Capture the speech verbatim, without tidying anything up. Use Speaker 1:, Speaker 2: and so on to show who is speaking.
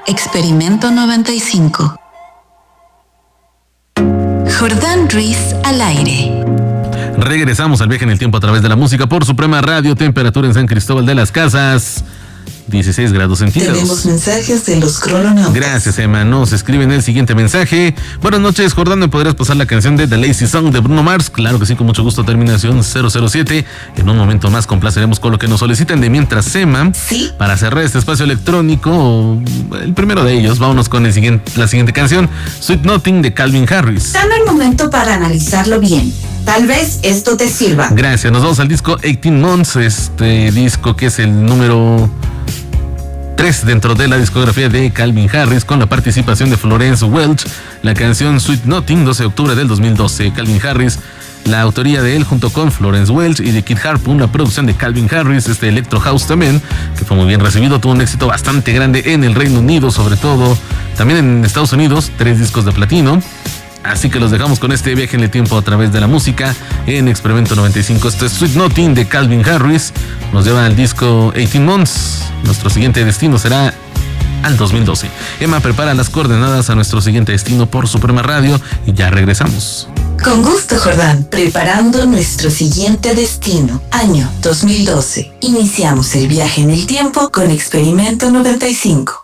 Speaker 1: Experimento noventa y cinco. Jordán Ruiz al aire.
Speaker 2: Regresamos al viaje en el tiempo a través de la música por Suprema Radio. Temperatura en San Cristóbal de las Casas, dieciséis grados centígrados.
Speaker 1: Tenemos mensajes de los crononautas.
Speaker 2: Gracias, Emma. Nos escriben el siguiente mensaje. Buenas noches, Jordán. ¿Me podrías pasar la canción de The Lazy Song de Bruno Mars? Claro que sí, con mucho gusto. Terminación cero cero siete. En un momento más complaceremos con lo que nos soliciten. De mientras, Emma,
Speaker 1: ¿sí?
Speaker 2: Para cerrar este espacio electrónico, el primero de ellos, vámonos con el siguiente, la siguiente canción, Sweet Nothing de Calvin Harris.
Speaker 1: Dame el momento para analizarlo bien. Tal vez esto te sirva.
Speaker 2: Gracias. Nos vamos al disco eighteen months, este disco que es el número tres dentro de la discografía de Calvin Harris, con la participación de Florence Welch. La canción Sweet Nothing, doce de octubre del dos mil doce. Calvin Harris, la autoría de él junto con Florence Welch y de Kid Harpoon, la producción de Calvin Harris, este Electro House también, que fue muy bien recibido, tuvo un éxito bastante grande en el Reino Unido, sobre todo, también en Estados Unidos, tres discos de platino. Así que los dejamos con este viaje en el tiempo a través de la música en Experimento noventa y cinco. Esto es Sweet Nothing de Calvin Harris. Nos lleva al disco eighteen months. Nuestro siguiente destino será al dos mil doce. Emma prepara las coordenadas a nuestro siguiente destino por Suprema Radio y ya regresamos.
Speaker 1: Con gusto, Jordán. Preparando nuestro siguiente destino, año dos mil doce. Iniciamos el viaje en el tiempo con Experimento noventa y cinco.